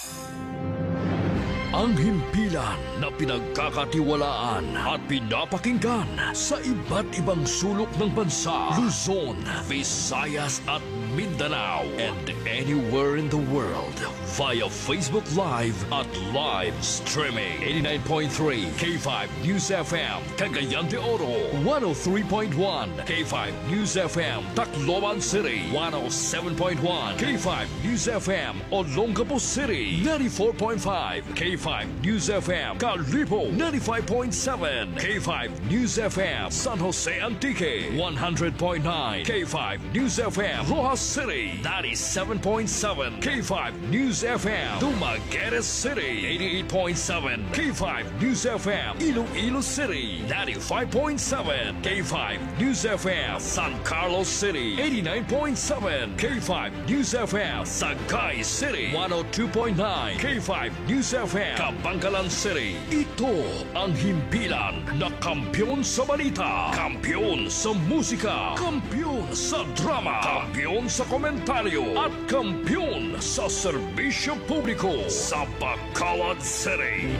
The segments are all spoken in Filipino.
Ang himpilan na pinagkakatiwalaan at pinapakinggan sa iba't ibang sulok ng bansa, Luzon, Visayas at Mindanao, and anywhere in the world via Facebook Live at live streaming. 89.3 K5 News FM, Cagayan de Oro, 103.1 K5 News FM, Tacloban City, 107.1 K5 News FM, Olongapo City, 94.5 K5 News FM, Calibo, 95.7 K5 News FM, San Jose Antique, 100.9 K5 News FM, Rojas City, 97.7 K5 News FM, Dumaguete City, 88.7 K5 News FM, Iloilo City, 95.7 K5 News FM, San Carlos City, 89.7 K5 News FM, Sagay City, 102.9 K5 News FM, Kabangkalan City. Ito ang himpilan na kampiyon sa balita, kampiyon sa musika, kampiyon sa drama, kampiyon sa komentaryo, at kampiyon sa serbisyo publiko sa Bacolod City.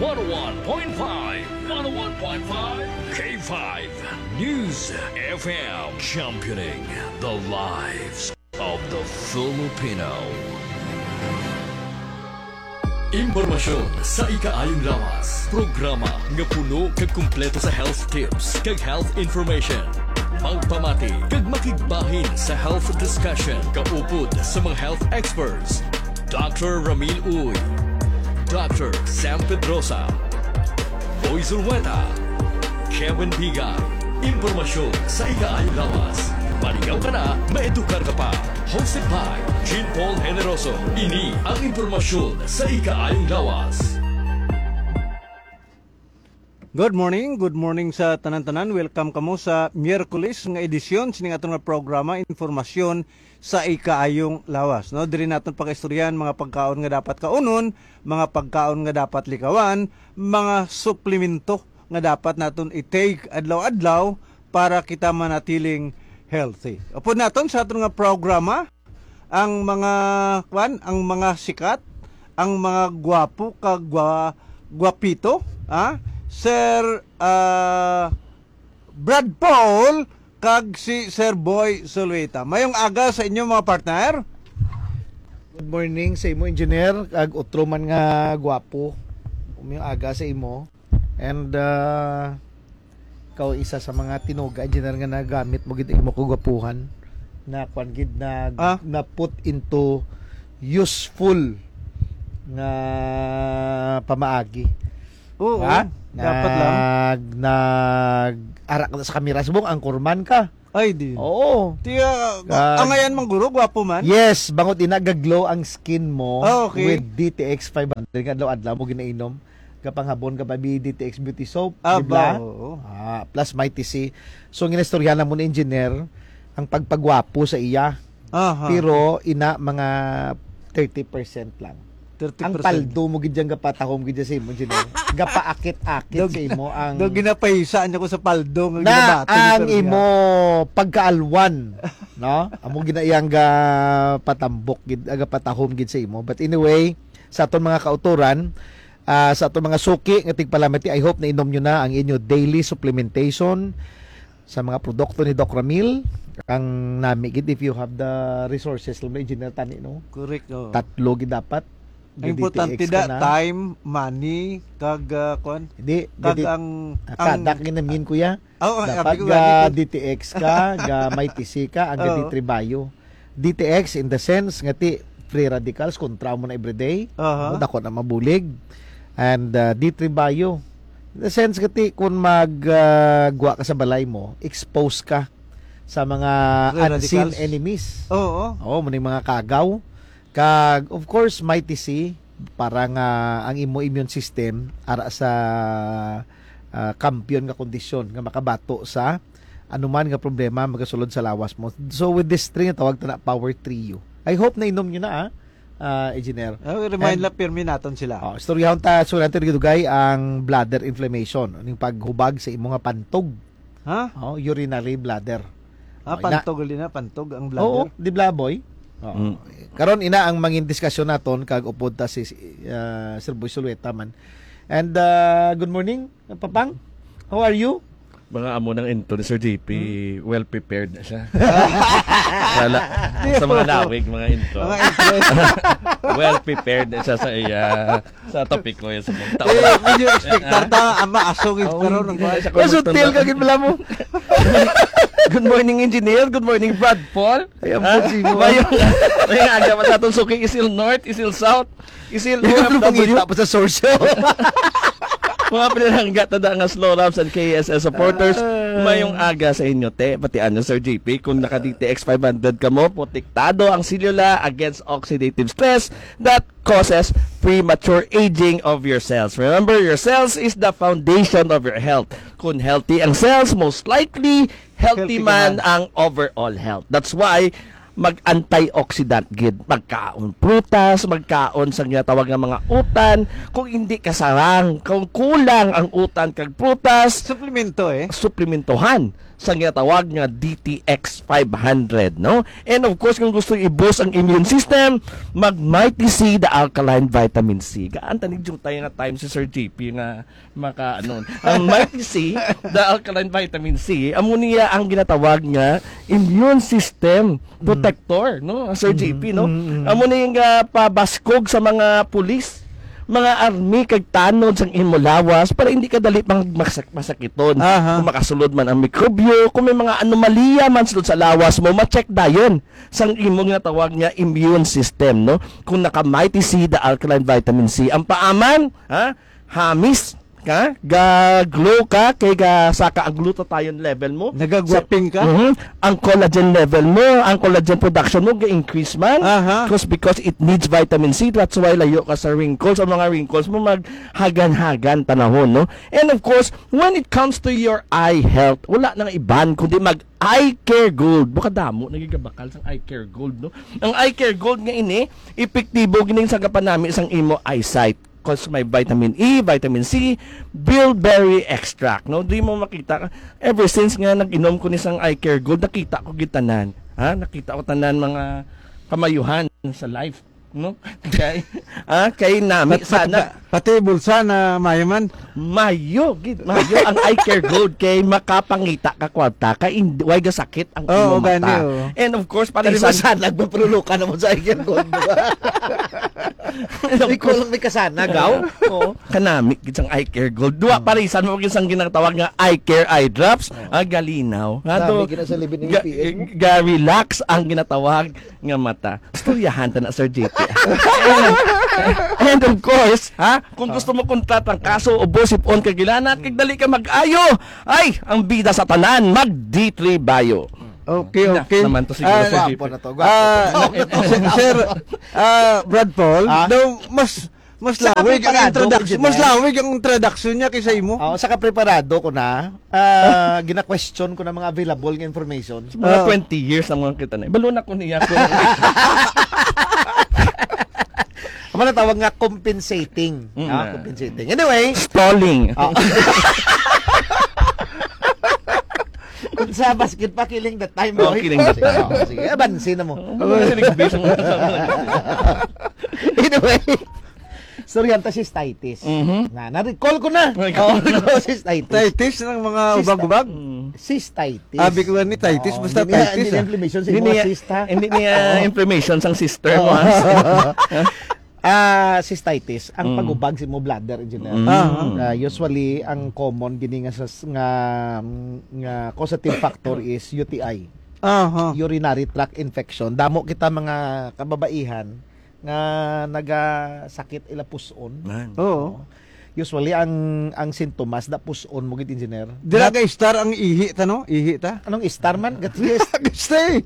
101.5 K5 News FM, championing the lives of the Filipino. Impormasyon sa ikaayong lawas. Programa nga puno kag kumpleto sa health tips kag health information. Magpamati kag makigbahin sa health discussion kaupod sa mga health experts. Dr. Ramil Uy, Dr. Sam Pedrosa, Boy Zulweta, Kevin Bigay. Impormasyon sa ikaayong lawas. Maligaw ka na, maedukar ka pa. Hosted by Jean Paul Generoso. Ini ang impormasyon sa ikaayong lawas. Good morning sa tanan-tanan. Welcome kamo sa Miyerkules nga edisyon sining atong nga programa Informasyon sa ikaayong lawas. No, diri naton pag-istoryan mga pagkaon nga dapat kaunon, mga pagkaon nga dapat likawan, mga suplemento nga dapat naton i-take adlaw-adlaw para kita manatiling healthy. Upod naton sa atong nga programa ang mga sikat, ang mga gwapo kag gwapito, Sir Brad Paul kag si Sir Boy Zulweta. Mayong aga sa inyo mga partner. Good morning sa imo engineer kag otro man nga gwapo. Mayong aga sa imo. And ikaw isa sa mga tinuga engineer nga nagamit mo gid imo kagwapuhan na kwan gid na put into useful nga pamaagi. Oo, dapat lang. Arak sa kamera subong angkorman ka. Ay di. Oo. Tiya angayan mang guro gwapo man. Yes, bangot inagaglow ang skin mo okay. with DTX 500 kadlaw-adlaw mo ginainom. Kapanghapon ka pa DTX Beauty Soap, diba? Plus Mighty C. So ginistoryahan mo na engineer ang pagpagwapo sa iya. Pero ina mga 30% lang. 30%. Ang paldo mo gid jang gapatahom gid sa imo engineer. Gapaakit-akit sa imo ang ginapahisaan ako sa paldo nga ginabato ang imo pagkaalwan, no? Amo ginaiyang ga patambok gid aga patahom gid sa imo. But anyway, sa aton mga kauturan, sa ato mga suki nga tigpalamati, I hope na inom nyo na ang inyo daily supplementation sa mga produkto ni Doc Ramil. Ang nami gid if you have the resources lang engineer tani no. Correct. Oh. Tatlo gid dapat. Ang importante da time, money, kag kwan. Hindi kag ang kadak ginamin kuya. Dapat ga DTX ka, ga Mighty C ka, ang D3 Bio. DTX in the sense nga ti free radicals kontra mo na everyday. Dako na mabulig. And D3 Bio. In the sense kati kung magwa ka sa balay mo, expose ka sa mga unseen enemies. Oo, muning mga kagaw. Kag of course Mighty C para nga ang imo immune system ara sa kampiyon nga kondisyon nga makabato sa anuman nga problema magasulod sa lawas mo. So with this string tawag ta na Power Trio. I hope na inom niyo na engineer. Remind la pirmi naton sila. Istoryahon ta so natin gidugay ang bladder inflammation, ning paghubag sa imo nga pantog. Urinary bladder. Pantog ulit na, pantog ang bladder. Oo, di blaboy. Karon ina ang mangin diskusyon naton kag upod ta si Sir Boy Sulueta man. And good morning, Papang. How are you? Mga amo ng into ni Sir JP, well prepared na siya. Sa mga lawig, mga into. Well prepared na siya sa topic ko sa mga tao. Medyo expectar ta ama asogid pero nang Sutil ka gid mo. Good morning, engineer. Good morning, Brad Paul. Ay, ang pusi mo. May aga pa sa atong suking Isil North, Isil South, Isil OFW. Tapos sa source show. Mga pinalanggat na nga slow raps and KSS supporters, mayong aga sa inyo, te. Pati ano, Sir JP, kung naka-DTX 500 ka mo, protektado ang silula against oxidative stress that causes premature aging of your cells. Remember, your cells is the foundation of your health. Kung healthy ang cells, most likely, healthy man ang overall health. That's why, mag-antioxidant gid, magkaon prutas, magkaon sa ginatawag nga mga utan. Kung hindi kasarang, kung kulang ang utan kag prutas, suplementohan sa ginatawag nga DTX 500, no? And of course, kung gusto i-boost ang immune system, mag-Mighty C, the alkaline vitamin C. Gaan tanig yung tayo nga time si Sir JP nga maka ano. Ang Mighty C, the alkaline vitamin C, amo niya ang ginatawag nga immune system protector, no? Sir JP, no? Amo niya pabaskog sa mga pulis, mga army kag tanod sang imo lawas para hindi ka dali pang masakiton. Kung makasulod man ang mikrobyo, kung may mga anomalya man sulod sa lawas mo, ma-check dayon sang imo nga tawag nga immune system, no? Kung naka-Mighty C, the alkaline vitamin C, ang paaman, hamis ka, ga-glow ka, kay ga saka ang glutathione level mo, nagagwaping ka, ang collagen level mo, ang collagen production mo ga-increase man, because it needs vitamin C. That's why layo ka sa wrinkles, ang mga wrinkles mo maghagan-hagan panahon, no? And of course, when it comes to your eye health, wala nang iban kundi Eye Care Gold. Baka damo nagigabakal sang Eye Care Gold, no? Ang Eye Care Gold nga ini, epektibo gining sa kapanami isang imo eyesight. Because may vitamin E, vitamin C, bilberry extract, no? Di mo makita. Ever since nga nag-inom ko ni sang Eye Care Gold, nakita ko gitanan. Nakita ko tanan mga kamayuhan sa life, no? Kay nami sana pati bulsa na mayaman. Mayo ang Eye Care Gold kay makapangita ka kwarta kay way ga sakit ang imo mata. And of course para sa nagpaprulukan mo sa Eye Care Gold. Ikaw lang may kasanagaw. Kanami gid sang Eye Care Gold. Duwa parisan mo gid sang ginatawag nga Eye Care Eye Drops, galinaw. Ga-relax ang ginatawag nga mata. Istoryahan ta na Sir JP. And of course, kung gusto mo kontratang kaso o bosip-on kagilanat, kag dali ka mag-ayo. Ay, ang bida sa tanan, mag D3 Bio. Okay. Naman to siguro sa JP. Sir Brad Paul, daw mas lawig ang introduction. Mas lawig ang introduction niya kaysa imo. Saka preparado ko na. Gina-question ko na mga available nga information. Mga 20 years ang mga kita na. Balo na ko niya. Ano tawag nga compensating. Compensating. Anyway, stalling. Kung sa basket pa, killing the time. Killing the time. Sige, abansin na mo. Anyway, psoriasis cystitis. Na-recall ko na. Cystitis. Cystitis ng mga ubag-ubag? Cystitis. Abi ko ni cystitis, basta cystitis. Hindi inflammation sa mga cysta. Hindi niya inflammation sang sister mo. Cystitis ang pagubag sa mo bladder engineer. Usually ang common gini nga causative factor is UTI. Urinary tract infection. Damo kita mga kababaihan nga nagasakit ila puson. Usually ang sintomas da puson mo gid engineer. Dira ka star ang ihi ta no? Ihi ta. Anong star man? Gatries. Stay.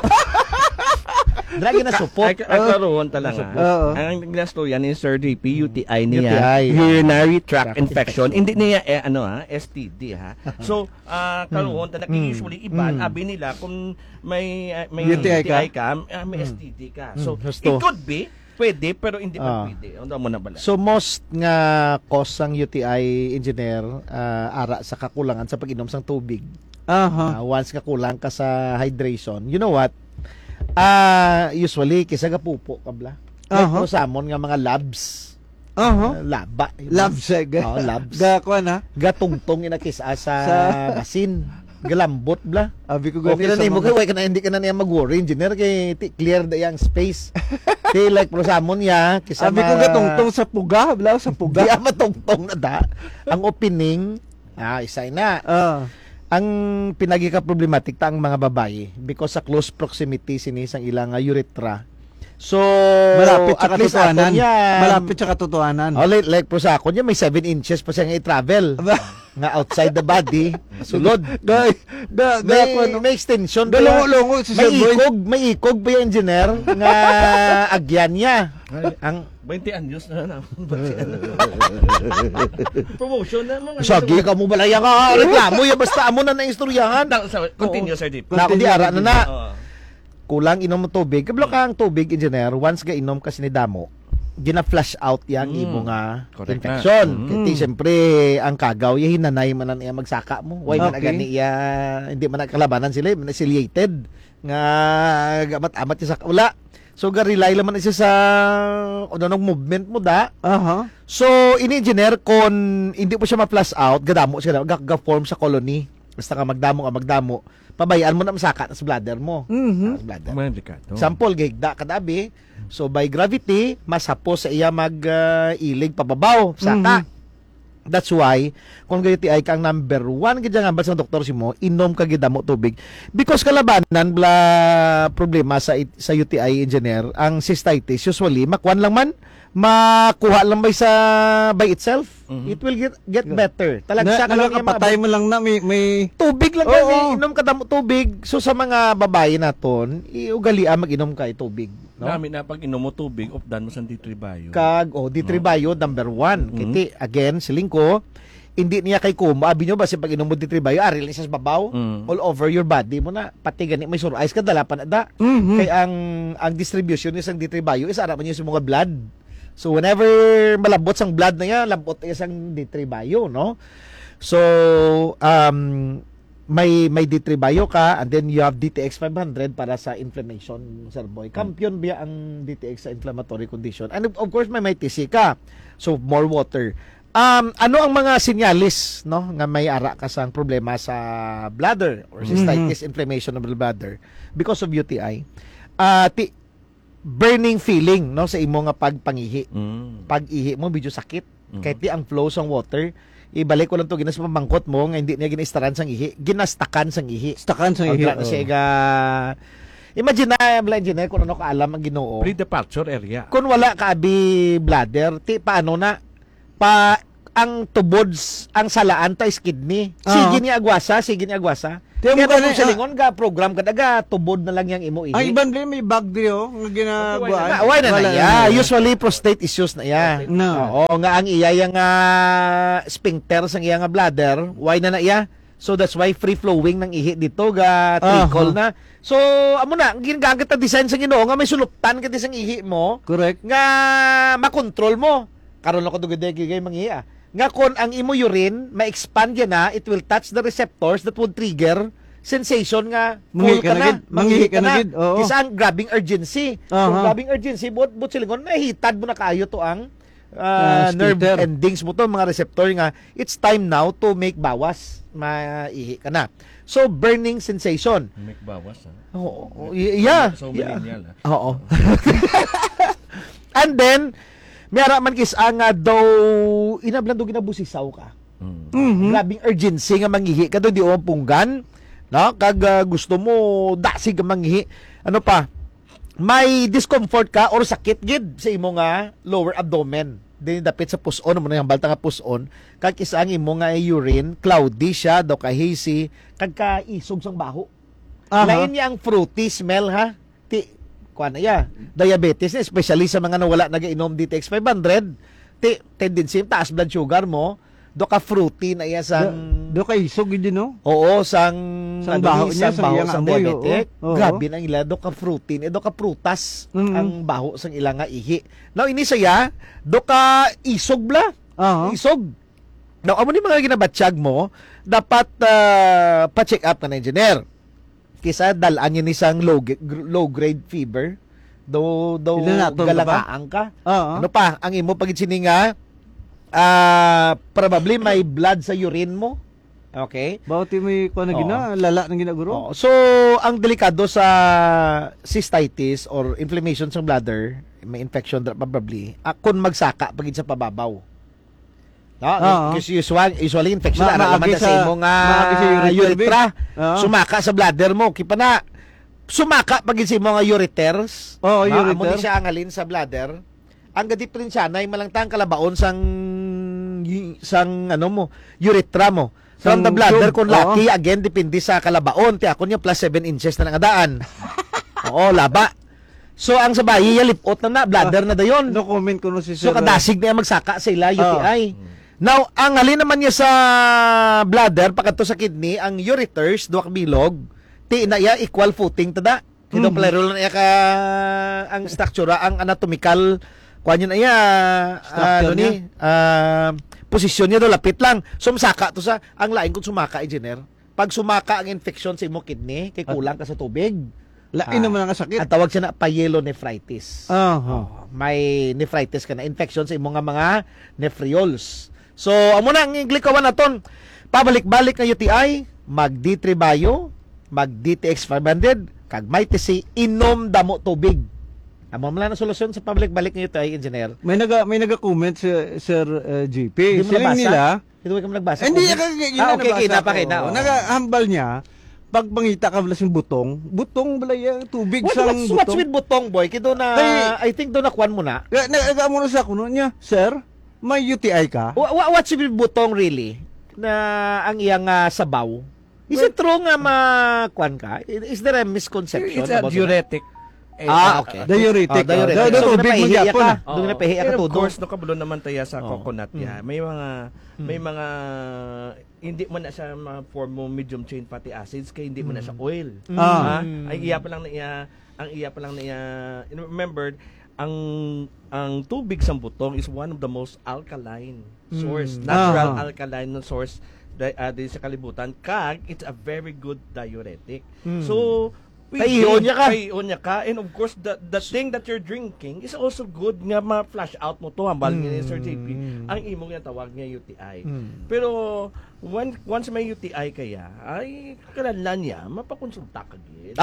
Dragi na support. Karoon talaga. Ang ginastorya ni Sir JP, UTI niya. Urinary tract infection. Hindi niya STD ha. So, karoon talaga usually iban abi nila kung may UTI ka, may STD ka. So, it could be pwede pero hindi pa pwede. Ano mo na bala? So most nga cause ang UTI engineer ara sa kakulangan sa pag-inom sang tubig. Once ka kulang ka sa hydration, you know what? Usually kisa gapupo kabla. Aha. Samon nga mga labs. Laba. Labs. Labs. Gakuan ha? Gatungtong inakisa sa basin. Galambot bla. Abi ko Okay na sa mo mga- kay hindi ka na niya mag-worry engineer kay clear da yang space. Kay like pro samon ya kisa Abi ko gatungtong sa puga, bla sa puga. Di matungtong na da. Ang opening isa na. Ang pinagi ka problematic ta ang mga babae because sa close proximity sini sang ilang urethra. So, Malapit sa at least katotohanan. aton yan. Malapit sa katotohanan. Oh, like pro sa akon yan, may 7 inches pa siya nga i-travel. Nga outside the body, sulod. May extension pa yan. Dalungo-lungo si Sir Boy. May ikog pa yung engineer nga agyan niya. Ang 20 anyos na. Promotion na mga. Sagi ka mo balaya ka reklamo ya basta amo na istoryahan. Continue, Sir Deep. Na di ara na. Oo. Kulang inom mo tubig. Kablo ka ang tubig, engineer, once ga inom kasi ni damo, gina-flush out yang imo nga Correct infection. Kiti siyempre ang kagaw ya hinanay man na iya magsaka mo. Why man Okay. gani iya hindi man kalabanan sila, man affiliated nga gamat-amat siya sa wala. So ga rely laman siya sa unong movement mo da. So ini engineer kon hindi po siya ma-flush out, gadamo siya ga-form sa colony. Basta ka magdamo, pabayaan mo na masaka sa bladder mo. Sa bladder. Example, gigda kadabi. So by gravity, masapo sa iya mag-ilig pababaw, saka. That's why, kung gayon ay kang number 1, gidya nga ba sa doktor si mo, inom ka gidamo tubig. Because kalabanan, bla problema sa UTI engineer, ang cystitis, usually, makuan lang man, makuha lang by itself. It will get better. Talagsa ka lang Nakakapatay mo lang na may tubig lang Oo. kasi inom ka damo tubig. So sa mga babae naton, iugalian mag-inom kay tubig, no? Nami na pag inom mo tubig, opdan mo sa D3 D3 Bio number 1. Kiti again siling ko, hindi niya kay kuma, abi nyo ba si pag inom mo D3 Bio, aril niya sa babaw, all over your body mo na, pati gani may sore eyes ka dala pa na da. Kay ang distribution ni sang D3 Bio is ara man niya sa mga blood. So whenever malabot sang blood na yan, labot niya sang D3 Bio, no? So may D3 Bio ka, and then you have DTX 500 para sa inflammation, Sir Boy. Kampiyon biya ang DTX sa inflammatory condition. And of course may TC ka. So more water. Ano ang mga sinyalis, no, nga may ara ka sang problema sa bladder or cystitis, inflammation of the bladder because of UTI? Burning feeling, no, sa imo nga pagpangihi. Pag-ihi mo medyo sakit. Kahit di ang flow sang water, ibalik ko lang to ginas pamangkot mo nga hindi niya ginistaran sang ihi, ginastakan sang ihi. stakan sa ihi. Na siya ga imagine na blind engineer kung ano kaalam ang Ginoo. Pre-departure area. Kung wala ka abi bladder, paano na ang tubods, ang salaan ta is kidney. Sige ni agwasa. Tiyan mo Kaya gani, kung sa lingon ga program kada tubod na lang yang imo ihi. Ang ibang din may bag diyo nga ginagawa. Why na iya? Usually prostate issues na iya. No. Oo, nga ang iya yang sphincter sang iya nga bladder, why na iya? So that's why free flowing ng ihi dito ga trickle na. So amo na ginagamit ta design sa Ginoo nga may suluptan kadi sang ihi mo. Correct. Nga makontrol mo. Karon ako dugay kay mangihi. Nga kon ang imo urine ma-expand yan na, it will touch the receptors that would trigger sensation nga full ka na, mangihi ka na gid. Oo. Isa ang grabbing urgency. So grabbing urgency but silingon nahitad mo na kayo to ang nerve sphincter. endings mo to mga receptor nga it's time now to make bawas, maihi ka na. So burning sensation. Make bawas. Oo. Yeah. So Yeah. millennial. Oo. And then mayara man kis nga daw inablan do ginabusisaw ka. Grabing urgency nga mangihi ka do di o punggan. No, kag gusto mo dasig ka mangihi. Ano pa? May discomfort ka or sakit gid sa imo nga lower abdomen. Dili dapit sa puson mo na yung balta nga puson. Kag isa ang imo nga urine, cloudy siya, daw ka hazy, kag kaisog sang baho. Lain niya ang fruity smell ha. Kuan ya, diabetes, especially sa mga nawala nagainom DTX 500, tendency taas blood sugar mo, do ka fruity na iya sang Do kay isog gid no. oo sang baho niya, sang iyang sang amoy, diabetic. oo. Grabe nang ila do ka fruity, do ka prutas Mhm. ang baho sang ilang nga ihi. Now ini saya do ka isog bla. Isog. Now amo ni mga ginabatsyag mo, dapat pa-check up ka na engineer. kisa dalaan yun isang low grade fever. Do galangaan ka. Ano pa, ang imo pagit sininga, probably may blood sa urine mo. Okay? Bawti may kuha na lala ng ginaguro. So, ang delikado sa cystitis or inflammation sa bladder, may infection probably, kung magsaka pagid sa pababaw. Kasi usually infection na naman sa imong urethra. Sumaka sa bladder mo. Kipa na, sumaka pagid sa imong ureters. Ureter. Amo di siya angalin sa bladder. Ang gadip rin siya, na malangtang kalabaon sang uretra mo. From the bladder, kung lucky, again, depende sa kalabaon. Tiya ko niya, plus 7 inches na nangadaan. Laba. So, ang sabayi, lipot na bladder na dayon. No comment ko no si Sir. So, kadasig na magsaka sa ila, UTI. Now, ang halin naman niya sa bladder, pagkato sa kidney, ang ureters, duwak bilog, ti na iya equal footing tada. Kino palaro na iya ka, ang structure, ang anatomical, kuha na iya, posisyon niya do lapit lang. Sumsaka to sa ang lain kung sumaka engineer. Pag sumaka ang infection sa imong kidney, kay kulang ka sa tubig. Lain naman ang sakit. Ang tawag siya na pyelonephritis. May nephritis ka na infection sa imong mga nephrioles. So, amo na ang glikawan naton. Pabalik-balik na UTI, mag D3 bio, mag DTX 500, kag may TC inom damo tubig. Amo na solusyon sa pabalik-balik ng UTI engineer. May naga-comment si Sir GP. Siling nila, hindi mo nagbasa. Hindi okay, napakita. Nagahambal niya, pag mangita ka bala sing butong bala tubig sang butong. What's with butong, boy? Kito na, I think do na kuan mo na. Nagaamo na sa kuno niya, Sir, may UTI ka? What's with butong really? Na ang iyang sabaw. Is it true nga makuan ka? Is there a misconception? It's a diuretic. Okay. Diuretic. So, Tubig mo gyapon. Doon na pahiya ka of todo. course, no kabulo naman tayo sa coconut ya. May mga hindi mo na siya ma-form mo medium chain fatty acids kaya hindi mo na siya oil. Ang iya pa lang na iya remember ang tubig sa butong is one of the most alkaline source, natural alkaline source sa kalibutan. Kag it's a very good diuretic. So Paiyon niya ka. And of course, the thing that you're drinking is also good nga ma-flush out mo to. Hambal ni Sir JP. Ang imo nga tawag niya UTI. Pero, once may UTI kaya, ay kalanlan niya, mapakonsulta ka gid.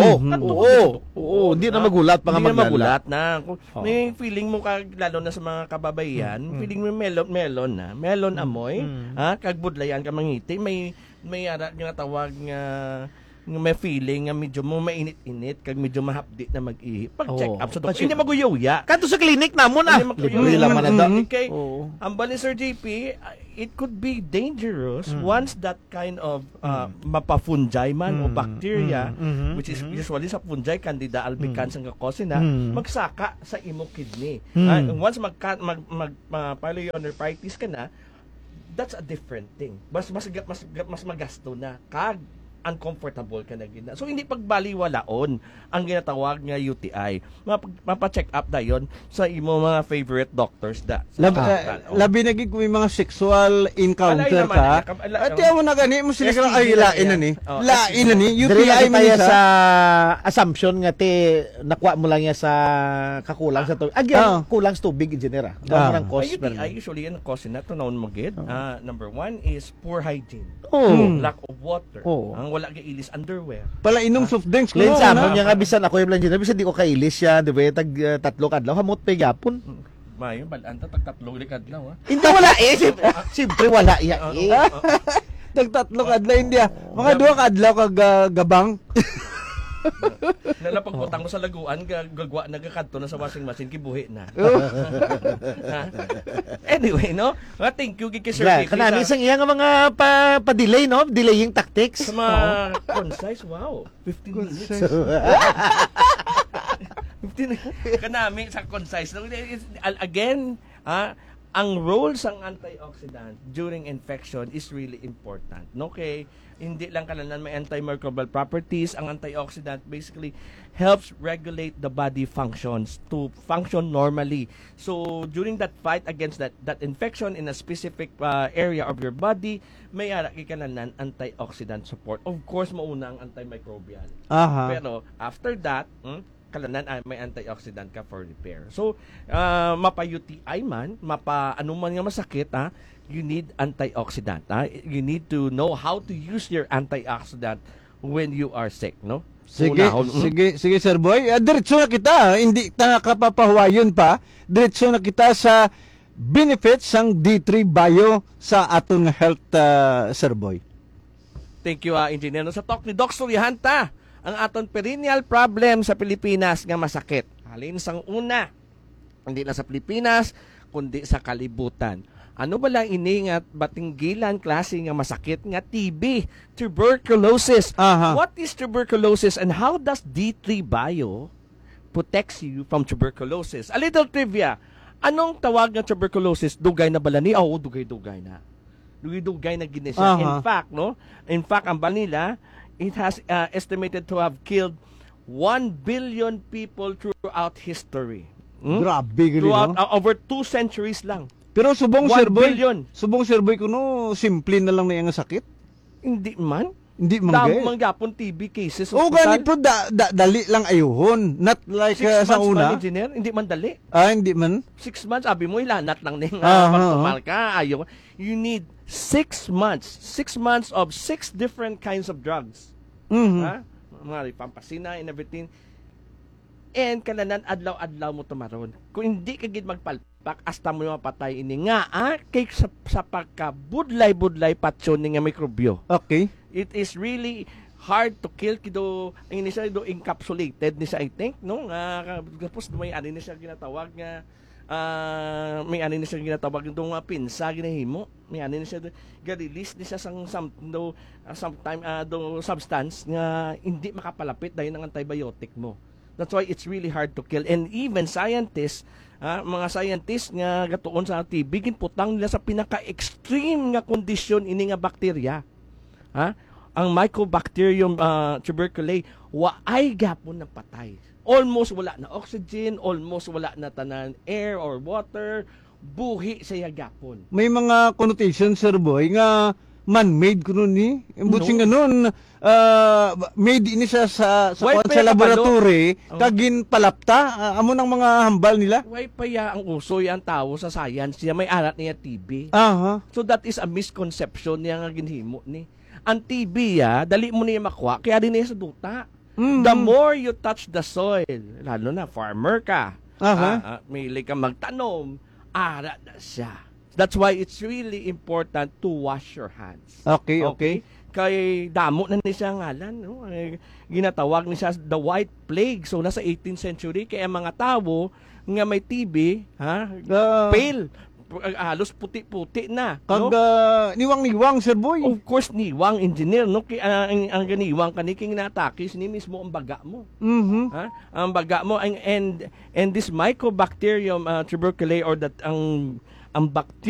Oo. Hindi na magulat. Hindi na magulat na. May feeling mo lalo na sa mga kababayan, feeling mo melon na. Melon amoy. Kag budlayan ka mangiti. May tawag nga may feeling nga medyo mo mainit-init kag medyo mahapdi na mag-ihi. Pag-check up sa doktor. Hindi maguyaw-ya. Kanto sa clinic namon Libre lang man na kay ambal ni Sir JP, it could be dangerous once that kind of mapa-fungi man o bacteria which is usually sa fungi Candida albicans ang cause na magsaka sa imo kidney. Once pyelonephritis ka na, that's a different thing. Mas magasto na kag uncomfortable ka na gina. So, hindi pagbaliwalaon ang ginatawag nga UTI. Mapa-check up na yon sa imo mga favorite doctors da. Labi na gid kung may mga sexual encounter ka. At mo na gani mo sila ka ay lain na ni. Lain na ni UTI man sa assumption nga nakuha mo lang ya sa kakulang sa tubig. Again, kulang sa tubig engineer. UTI usually ang cause na to mo gid. Number 1 is poor hygiene. Lack of water. Ang wala ka ilis underwear. Pala inom soft drinks ko. Lensa mo niya nga bisan ako yung engineer bisan di ko kailis siya, di ba? Tag tatlo kadlaw hamot pa gyapon. Mayo balanta tag tatlo ulit kadlaw Hindi wala Siyempre wala Tag tatlo kadlaw hindi Mga duha kadlaw kag gabang. Nalapagputang mo sa laguan, gagwa nagkakadto na sa washing machine, kibuhi na. Anyway, no? Thank you, kay Sir Vicky. Kanami isang iya nga mga pa-delay, no? Delaying tactics. Sa mga concise, wow. 15 minutes. Kanami sa concise. Again, ang role ng antioxidant during infection is really important. No? Okay, hindi lang kalanan may antimicrobial properties. Ang antioxidant basically helps regulate the body functions to function normally. So during that fight against that infection in a specific area of your body, may ara kalanan antioxidant support. Of course, mauna ang antimicrobial. Pero after that, kalanan may antioxidant ka for repair. So, mapa-UTI man, ano man nga masakit, you need antioxidant. You need to know how to use your antioxidant when you are sick, no? Sige, Sir Boy. Diretso na kita, hindi ta kapapahuwayon pa. Diretso na kita sa benefits ng D3 Bio sa atong health, Sir Boy. Thank you, Engineer. Sa talk ni Doc Suryahanta, ang aton perennial problem sa Pilipinas nga masakit. Halin sang una, hindi na sa Pilipinas, kundi sa kalibutan. Ano ba lang iningat batinggilan klase nga masakit nga TB, tuberculosis. What is tuberculosis and how does D3 Bio protects you from tuberculosis? A little trivia. Anong tawag ng tuberculosis? Dugay na bala ni? Oo, dugay-dugay na. Dugay-dugay na ginisya. In fact, ang banila, it has estimated to have killed 1 billion people throughout history. Grabe, throughout over 2 centuries lang. Pero subong 1 Sir Boy, billion. Subong Sir Boy kuno simple na lang na yung sakit. Hindi man. Hindi man gay. Damo manggapon TB cases. Ganito dali lang ayuhon. Not like 6 sa months una. Man, engineer, hindi man dali. Hindi man. 6 months, abi mo ilanat lang ning pagtumal ka. Ayaw. You need 6 months. 6 months of 6 different kinds of drugs. Mga pampasina and everything. And kalanan adlaw-adlaw mo tumaron. Kung hindi ka gid magpalpak, hasta mo mapatay ini nga kay sa pagkabudlay-budlay patyon ni nga mikrobyo. Okay. It is really hard to kill kido ang ini siya do encapsulated ni siya, I think, no? Tapos may ani ni siya ginatawag nga may ani ni siya ginatawag do nga pinsa ginahimo. May ani ni siya ga-release ni siya sometime do substance nga hindi makapalapit dahil ng antibiotic mo. That's why it's really hard to kill. And even scientists, mga scientists nga gatuon sa TB, ginputang nila sa pinaka-extreme nga kondisyon ini nga bakterya. Ang Mycobacterium tuberculosis, waay gapon na patay. Almost wala na oxygen, almost wala na tanan air or water, buhi sa gapon. May mga connotation, Sir Boy, nga man-made kuno ni. Imbutsin nga nun, made ini sa laboratory, kagin palapta, amo ng mga hambal nila. Why pa ya ang usoy ang tao sa science niya, may arat niya TB. So that is a misconception niya nga ginhimo ni. Ang TB dali mo niya makuha, kaya din niya sa duta. The more you touch the soil, lalo na farmer ka, may ka magtanom, arat na siya. That's why it's really important to wash your hands. Okay. Kay damo na ni siya ngalan, no? Ginatawag ni siya the white plague. So nasa 18th century kaya mga tao nga may TB, pale, halos puti-puti na, no? Niwang-niwang, Sir Boy. Of course, niwang, engineer, no? Ang ganiwang kaniking natakis ni mismo ang baga mo. Ang baga mo and this Mycobacterium tuberculosis or that ang bacteria